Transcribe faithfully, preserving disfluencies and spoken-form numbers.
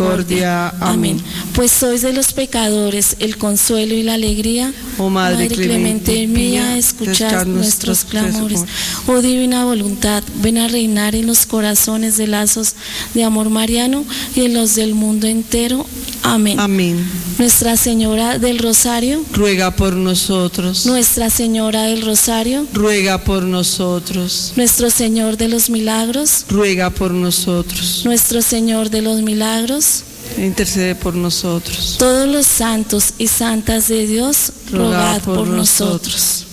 misericordia. Amén. Pues sois de los pecadores el consuelo y la alegría. Oh Madre, Madre clemente y mía, escuchad nuestros clamores. Oh divina voluntad, ven a reinar en los corazones de lazos de amor mariano y en los del mundo entero. Amén. Amén. Nuestra Señora del Rosario, ruega por nosotros. Nuestra Señora del Rosario, ruega por nosotros. Nuestro Señor de los Milagros, ruega por nosotros. Nuestro Señor de los Milagros, intercede por nosotros. Todos los santos y santas de Dios, rogad por nosotros.